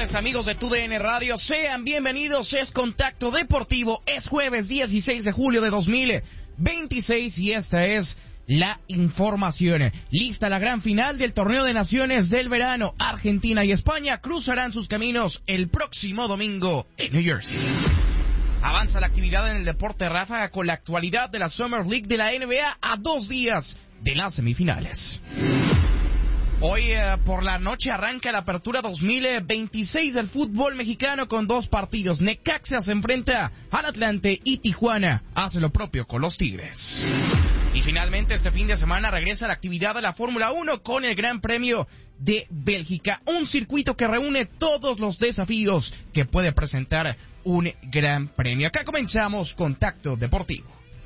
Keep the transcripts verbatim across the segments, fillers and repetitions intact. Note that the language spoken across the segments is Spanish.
tardes, amigos de T U D N Radio, sean bienvenidos, es Contacto Deportivo, es jueves dieciséis de julio de dos mil veintiséis y esta es la información. Lista la gran final del Torneo de Naciones del verano. Argentina y España cruzarán sus caminos el próximo domingo en New Jersey. Avanza la actividad en el deporte ráfaga con la actualidad de la Summer League de la N B A a dos días de las semifinales. Hoy eh, por la noche arranca la apertura dos mil veintiséis del fútbol mexicano con dos partidos. Necaxa se enfrenta al Atlante y Tijuana hace lo propio con los Tigres. Y finalmente este fin de semana regresa la actividad de la Fórmula uno con el Gran Premio de Bélgica. Un circuito que reúne todos los desafíos que puede presentar un Gran Premio. Acá comenzamos Contacto Deportivo.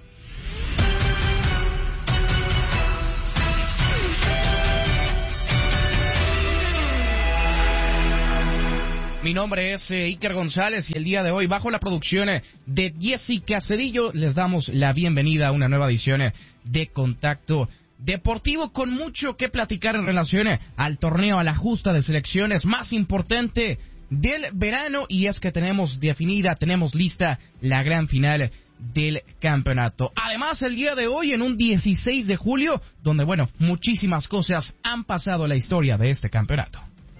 Mi nombre es eh, Iker González y el día de hoy, bajo la producción eh, de Jessica Cedillo, les damos la bienvenida a una nueva edición eh, de Contacto Deportivo con mucho que platicar en relación eh, al torneo, a la justa de selecciones más importante del verano, y es que tenemos definida, tenemos lista la gran final del campeonato. Además, el día de hoy, en un dieciséis de julio, donde, bueno, muchísimas cosas han pasado en la historia de este campeonato.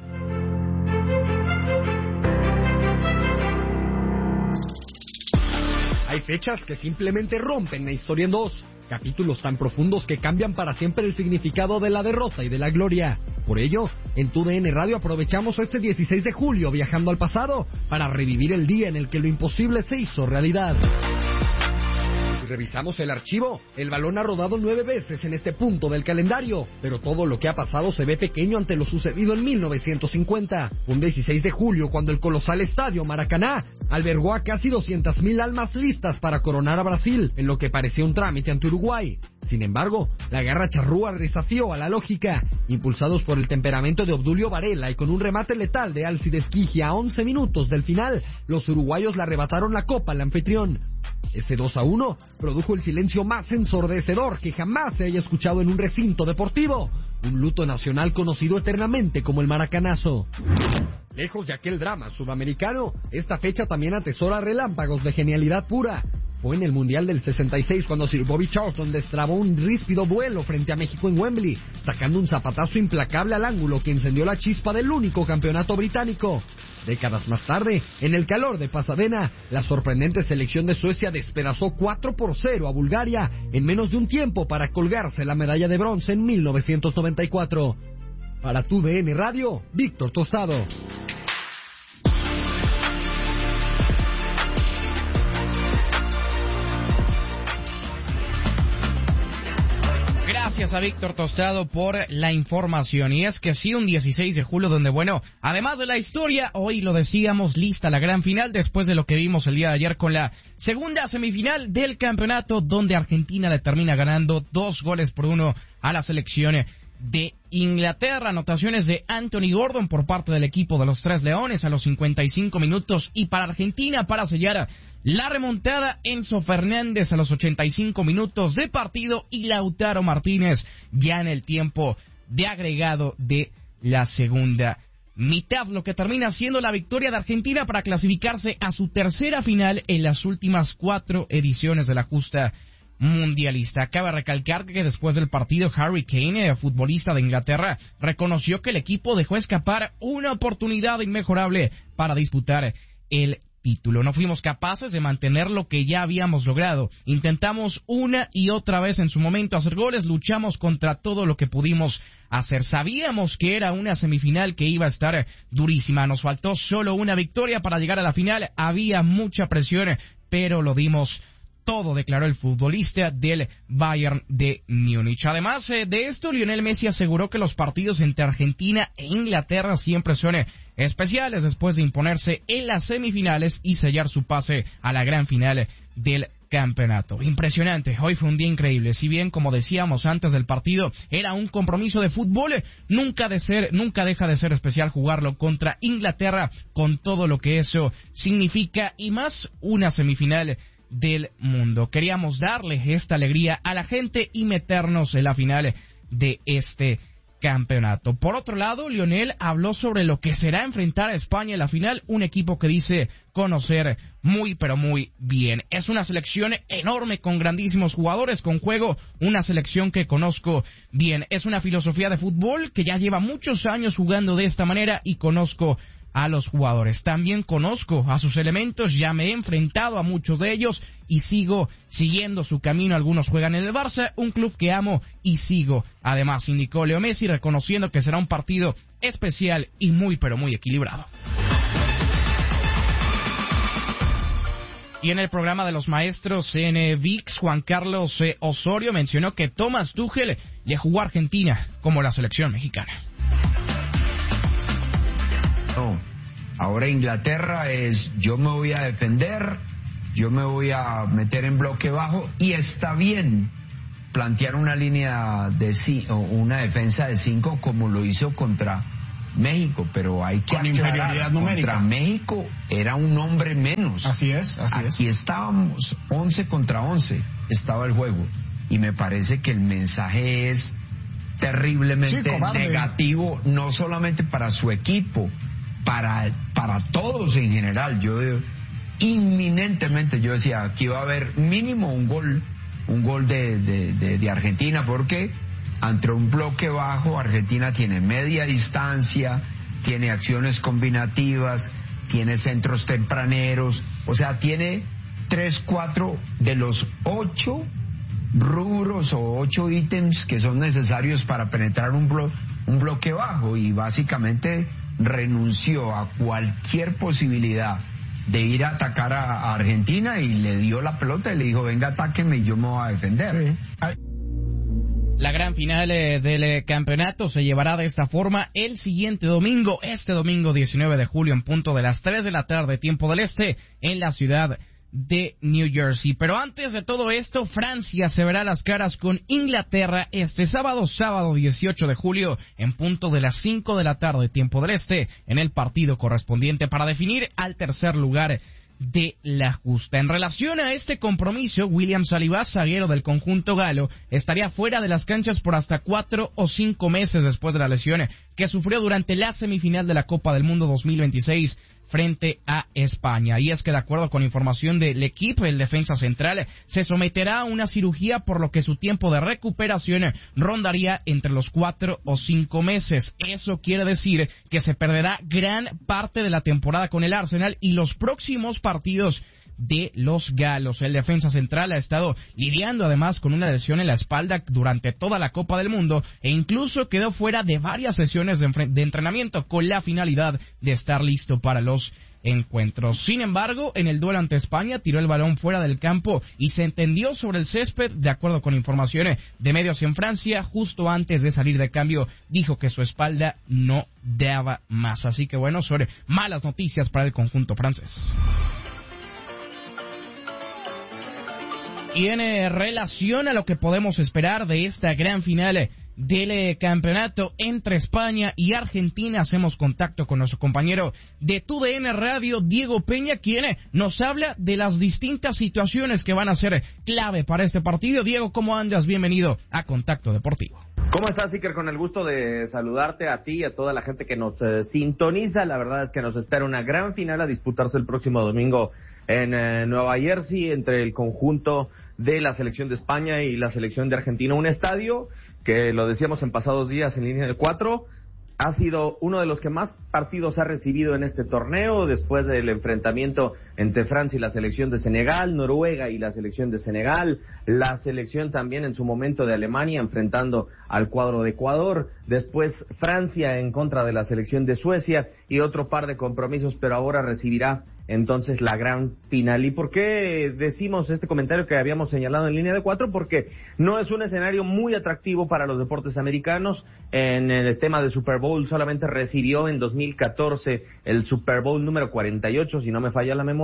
Hay fechas que simplemente rompen la historia en dos, capítulos tan profundos que cambian para siempre el significado de la derrota y de la gloria. Por ello, en T U D N Radio aprovechamos este dieciséis de julio viajando al pasado para revivir el día en el que lo imposible se hizo realidad. Si revisamos el archivo, el balón ha rodado nueve veces en este punto del calendario, pero todo lo que ha pasado se ve pequeño ante lo sucedido en mil novecientos cincuenta, un dieciséis de julio cuando el colosal estadio Maracaná albergó a casi doscientas mil almas listas para coronar a Brasil en lo que parecía un trámite ante Uruguay. Sin embargo, la garra charrúa desafió a la lógica. Impulsados por el temperamento de Obdulio Varela y con un remate letal de Alcides Quigia a once minutos del final, los uruguayos le arrebataron la copa al anfitrión. Ese dos a uno produjo el silencio más ensordecedor que jamás se haya escuchado en un recinto deportivo. Un luto nacional conocido eternamente como el Maracanazo. Lejos de aquel drama sudamericano, esta fecha también atesora relámpagos de genialidad pura. Fue en el Mundial del sesenta y seis cuando Sir Bobby Charlton destrabó un ríspido duelo frente a México en Wembley, sacando un zapatazo implacable al ángulo que encendió la chispa del único campeonato británico. Décadas más tarde, en el calor de Pasadena, la sorprendente selección de Suecia despedazó cuatro por cero a Bulgaria en menos de un tiempo para colgarse la medalla de bronce en mil novecientos noventa y cuatro. Para T U D N Radio, Víctor Tostado. Gracias a Víctor Tostado por la información. Y es que sí, un dieciséis de julio donde, bueno, además de la historia, hoy lo decíamos, lista la gran final después de lo que vimos el día de ayer con la segunda semifinal del campeonato, donde Argentina le termina ganando dos goles por uno a la selección de Inglaterra. Anotaciones de Anthony Gordon por parte del equipo de los Tres Leones a los cincuenta y cinco minutos, y para Argentina, para sellar la remontada, Enzo Fernández a los ochenta y cinco minutos de partido y Lautaro Martínez ya en el tiempo de agregado de la segunda mitad, lo que termina siendo la victoria de Argentina para clasificarse a su tercera final en las últimas cuatro ediciones de la justa mundialista. Cabe recalcar que después del partido, Harry Kane, futbolista de Inglaterra, reconoció que el equipo dejó escapar una oportunidad inmejorable para disputar el título. No fuimos capaces de mantener lo que ya habíamos logrado. Intentamos una y otra vez en su momento hacer goles, luchamos contra todo lo que pudimos hacer. Sabíamos que era una semifinal que iba a estar durísima. Nos faltó solo una victoria para llegar a la final. Había mucha presión, pero lo dimos todo, declaró el futbolista del Bayern de Múnich. Además eh, de esto, Lionel Messi aseguró que los partidos entre Argentina e Inglaterra siempre son eh, especiales después de imponerse en las semifinales y sellar su pase a la gran final del campeonato. Impresionante, hoy fue un día increíble. Si bien, como decíamos antes del partido, era un compromiso de fútbol, nunca de ser, nunca deja de ser especial jugarlo contra Inglaterra, con todo lo que eso significa, y más una semifinal del mundo. Queríamos darle esta alegría a la gente y meternos en la final de este campeonato. Por otro lado, Lionel habló sobre lo que será enfrentar a España en la final, un equipo que dice conocer muy pero muy bien. Es una selección enorme con grandísimos jugadores, con juego, una selección que conozco bien. Es una filosofía de fútbol que ya lleva muchos años jugando de esta manera y conozco a los jugadores. También conozco a sus elementos, ya me he enfrentado a muchos de ellos y sigo siguiendo su camino. Algunos juegan en el Barça, un club que amo y sigo. Además, indicó Leo Messi, reconociendo que será un partido especial y muy pero muy equilibrado. Y en el programa de los maestros en eh, V I X, Juan Carlos eh, Osorio mencionó que Thomas Tuchel le jugó a Argentina como la selección mexicana. No, ahora Inglaterra es yo me voy a defender, yo me voy a meter en bloque bajo y está bien plantear una línea de o una defensa de cinco como lo hizo contra México, pero hay que con inferioridad numérica. Contra México era un hombre menos. Así es, así es. Aquí estábamos once contra once, estaba el juego y me parece que el mensaje es terriblemente sí, negativo, no solamente para su equipo, para para todos en general. Yo inminentemente yo decía aquí va a haber mínimo un gol un gol de, de, de, de Argentina, porque ante un bloque bajo Argentina tiene media distancia, tiene acciones combinativas, tiene centros tempraneros, o sea, tiene tres, cuatro de los ocho rubros o ocho ítems que son necesarios para penetrar un, blo- un bloque bajo, y básicamente renunció a cualquier posibilidad de ir a atacar a, a Argentina y le dio la pelota y le dijo venga, atáqueme y yo me voy a defender. Sí. Ay. La gran final eh, del eh, campeonato se llevará de esta forma el siguiente domingo, este domingo diecinueve de julio en punto de las tres de la tarde, tiempo del este, en la ciudad de New Jersey. Pero antes de todo esto, Francia se verá las caras con Inglaterra este sábado, sábado dieciocho de julio, en punto de las cinco de la tarde, tiempo del este, en el partido correspondiente para definir al tercer lugar de la justa. En relación a este compromiso, William Saliba, zaguero del conjunto galo, estaría fuera de las canchas por hasta cuatro o cinco meses después de la lesión que sufrió durante la semifinal de la Copa del Mundo dos mil veintiséis frente a España. Y es que de acuerdo con información del equipo, el defensa central se someterá a una cirugía, por lo que su tiempo de recuperación rondaría entre los cuatro o cinco meses. Eso quiere decir que se perderá gran parte de la temporada con el Arsenal y los próximos partidos de los galos. El defensa central ha estado lidiando además con una lesión en la espalda durante toda la Copa del Mundo e incluso quedó fuera de varias sesiones de, enfre- de entrenamiento con la finalidad de estar listo para los encuentros. Sin embargo, en el duelo ante España tiró el balón fuera del campo y se entendió sobre el césped. De acuerdo con informaciones de medios en Francia, justo antes de salir de cambio dijo que su espalda no daba más. Así que bueno, sobre malas noticias para el conjunto francés. Y en eh, relación a lo que podemos esperar de esta gran final del eh, campeonato entre España y Argentina, hacemos contacto con nuestro compañero de T U D N Radio, Diego Peña, quien eh, nos habla de las distintas situaciones que van a ser clave para este partido. Diego, ¿cómo andas? Bienvenido a Contacto Deportivo. ¿Cómo estás, Iker? Con el gusto de saludarte a ti y a toda la gente que nos eh, sintoniza. La verdad es que nos espera una gran final a disputarse el próximo domingo en eh, Nueva Jersey entre el conjunto de la selección de España y la selección de Argentina. Un estadio que, lo decíamos en pasados días en línea de cuatro, ha sido uno de los que más partidos ha recibido en este torneo, después del enfrentamiento entre Francia y la selección de Senegal, Noruega y la selección de Senegal, la selección también en su momento de Alemania enfrentando al cuadro de Ecuador, después Francia en contra de la selección de Suecia y otro par de compromisos, pero ahora recibirá entonces la gran final. ¿Y por qué decimos este comentario que habíamos señalado en línea de cuatro? Porque no es un escenario muy atractivo para los deportes americanos. En el tema de Super Bowl solamente recibió en dos mil catorce el Super Bowl número cuarenta y ocho, si no me falla la memoria,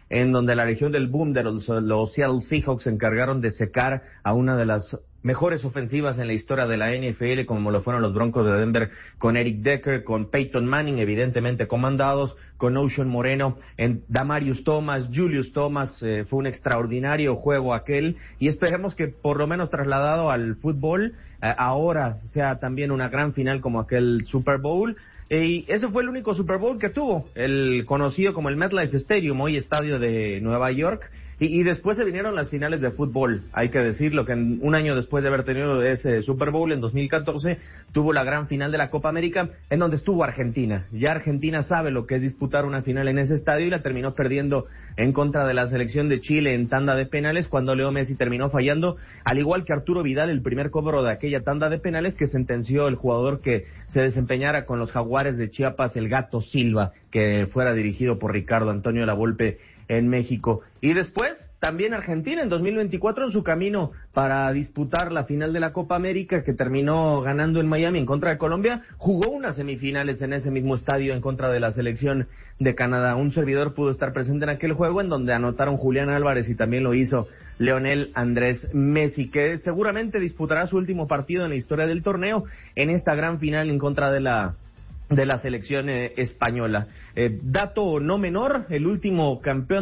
en donde la Legión del Boom de los, los Seattle Seahawks se encargaron de secar a una de las mejores ofensivas en la historia de la N F L, como lo fueron los Broncos de Denver, con Eric Decker, con Peyton Manning, evidentemente comandados, con Ocean Moreno, en Damarius Thomas, Julius Thomas. Eh, fue un extraordinario juego aquel, y esperemos que por lo menos trasladado al fútbol, eh, ahora sea también una gran final como aquel Super Bowl. Y ese fue el único Super Bowl que tuvo, el conocido como el MetLife Stadium, hoy estadio de Nueva York. Y, y después se vinieron las finales de fútbol, hay que decirlo, que en, un año después de haber tenido ese Super Bowl, en dos mil catorce, tuvo la gran final de la Copa América, en donde estuvo Argentina. Ya Argentina sabe lo que es disputar una final en ese estadio, y la terminó perdiendo en contra de la selección de Chile en tanda de penales, cuando Leo Messi terminó fallando, al igual que Arturo Vidal, el primer cobro de aquella tanda de penales que sentenció el jugador que se desempeñara con los Jaguares de Chiapas, el Gato Silva, que fuera dirigido por Ricardo Antonio Lavolpe en México. Y después también Argentina en dos mil veinticuatro en su camino para disputar la final de la Copa América, que terminó ganando en Miami en contra de Colombia, jugó unas semifinales en ese mismo estadio en contra de la selección de Canadá. Un servidor pudo estar presente en aquel juego, en donde anotaron Julián Álvarez y también lo hizo Lionel Andrés Messi, que seguramente disputará su último partido en la historia del torneo en esta gran final en contra de la de la selección eh, española. Eh, dato no menor, el último campeón